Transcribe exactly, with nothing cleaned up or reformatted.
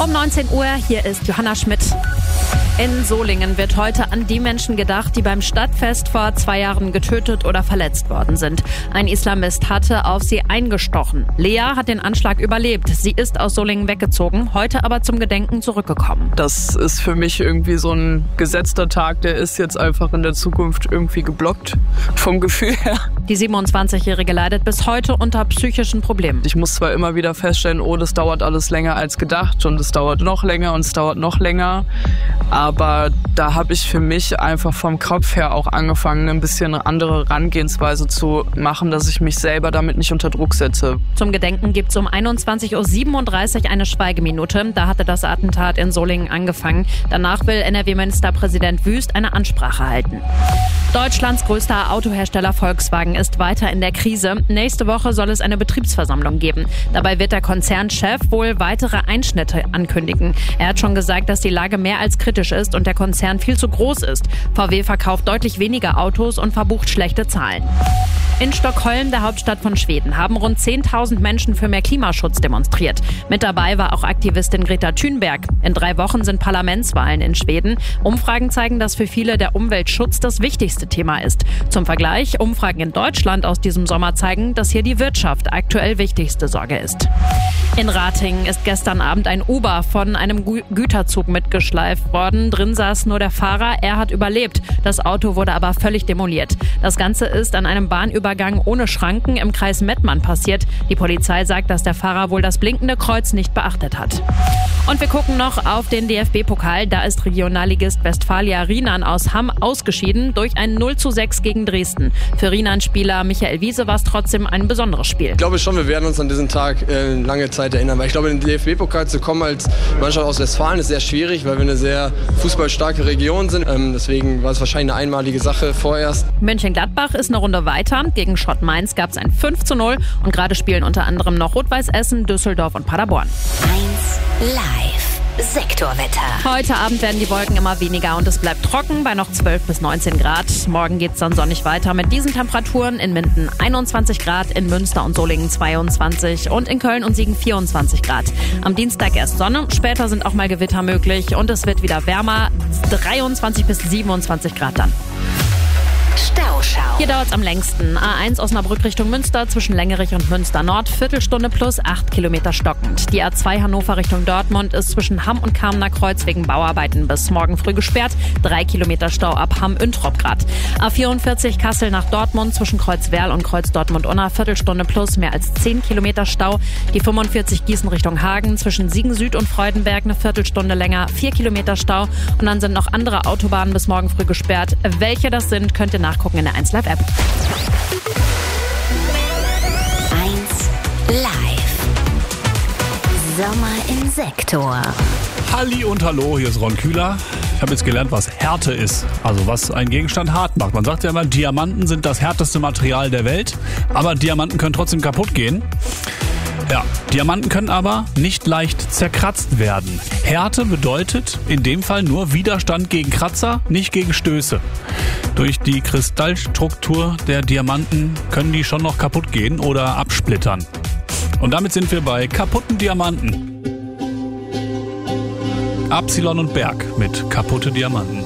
Um neunzehn Uhr, hier ist Johanna Schmidt. In Solingen wird heute an die Menschen gedacht, die beim Stadtfest vor zwei Jahren getötet oder verletzt worden sind. Ein Islamist hatte auf sie eingestochen. Lea hat den Anschlag überlebt. Sie ist aus Solingen weggezogen, heute aber zum Gedenken zurückgekommen. Das ist für mich irgendwie so ein gesetzter Tag, der ist jetzt einfach in der Zukunft irgendwie geblockt, vom Gefühl her. Die siebenundzwanzigjährige leidet bis heute unter psychischen Problemen. Ich muss zwar immer wieder feststellen, oh, das dauert alles länger als gedacht und es dauert noch länger und es dauert noch länger. Aber da habe ich für mich einfach vom Kopf her auch angefangen, ein bisschen eine andere Herangehensweise zu machen, dass ich mich selber damit nicht unter Druck setze. Zum Gedenken gibt es um einundzwanzig Uhr siebenunddreißig eine Schweigeminute. Da hatte das Attentat in Solingen angefangen. Danach will N R W-Ministerpräsident Wüst eine Ansprache halten. Deutschlands größter Autohersteller Volkswagen ist weiter in der Krise. Nächste Woche soll es eine Betriebsversammlung geben. Dabei wird der Konzernchef wohl weitere Einschnitte ankündigen. Er hat schon gesagt, dass die Lage mehr als kritisch ist und der Konzern viel zu groß ist. V W verkauft deutlich weniger Autos und verbucht schlechte Zahlen. In Stockholm, der Hauptstadt von Schweden, haben rund zehntausend Menschen für mehr Klimaschutz demonstriert. Mit dabei war auch Aktivistin Greta Thunberg. In drei Wochen sind Parlamentswahlen in Schweden. Umfragen zeigen, dass für viele der Umweltschutz das wichtigste Thema ist. Zum Vergleich, Umfragen in Deutschland aus diesem Sommer zeigen, dass hier die Wirtschaft aktuell wichtigste Sorge ist. In Ratingen ist gestern Abend ein Uber von einem Gü- Güterzug mitgeschleift worden. Drin saß nur der Fahrer, er hat überlebt. Das Auto wurde aber völlig demoliert. Das Ganze ist an einem Bahnübergang ohne Schranken im Kreis Mettmann passiert. Die Polizei sagt, dass der Fahrer wohl das blinkende Kreuz nicht beachtet hat. Und wir gucken noch auf den D F B-Pokal. Da ist Regionalligist Westfalia Rienan aus Hamm ausgeschieden durch ein null zu sechs gegen Dresden. Für Rienan-Spieler Michael Wiese war es trotzdem ein besonderes Spiel. Ich glaube schon, wir werden uns an diesen Tag äh, lange Zeit erinnern. Weil ich glaube, in den D F B-Pokal zu kommen als Mannschaft aus Westfalen ist sehr schwierig, weil wir eine sehr fußballstarke Region sind. Ähm, deswegen war es wahrscheinlich eine einmalige Sache vorerst. Mönchengladbach ist eine Runde weiter. Gegen Schott Mainz gab es ein fünf zu null. Und gerade spielen unter anderem noch Rot-Weiß Essen, Düsseldorf und Paderborn. eins live. Sektorwetter. Heute Abend werden die Wolken immer weniger und es bleibt trocken bei noch zwölf bis neunzehn Grad. Morgen geht's dann sonnig weiter mit diesen Temperaturen. In Minden einundzwanzig Grad, in Münster und Solingen zweiundzwanzig und in Köln und Siegen vierundzwanzig Grad. Am Dienstag erst Sonne, später sind auch mal Gewitter möglich und es wird wieder wärmer, dreiundzwanzig bis siebenundzwanzig Grad dann. Stauschau. Hier dauert es am längsten. A eins Osnabrück Richtung Münster zwischen Längerich und Münster Nord. Viertelstunde plus acht Kilometer stockend. Die A zwei Hannover Richtung Dortmund ist zwischen Hamm und Kamener Kreuz wegen Bauarbeiten bis morgen früh gesperrt. Drei Kilometer Stau ab Hamm-Üntrop-Grad. A vierundvierzig Kassel nach Dortmund zwischen Kreuz-Werl und Kreuz-Dortmund-Unna. Viertelstunde plus mehr als zehn Kilometer Stau. Die fünfundvierzig Gießen Richtung Hagen zwischen Siegen-Süd und Freudenberg eine Viertelstunde länger. Vier Kilometer Stau. Und dann sind noch andere Autobahnen bis morgen früh gesperrt. Welche das sind, könnt ihr nachgucken in der eins Live App. eins live. Sommer im Sektor. Halli und hallo, hier ist Ron Kühler. Ich habe jetzt gelernt, was Härte ist. Also was ein Gegenstand hart macht. Man sagt ja immer, Diamanten sind das härteste Material der Welt. Aber Diamanten können trotzdem kaputt gehen. Ja, Diamanten können aber nicht leicht zerkratzt werden. Härte bedeutet in dem Fall nur Widerstand gegen Kratzer, nicht gegen Stöße. Durch die Kristallstruktur der Diamanten können die schon noch kaputt gehen oder absplittern. Und damit sind wir bei kaputten Diamanten. Absilon und Berg mit kaputte Diamanten.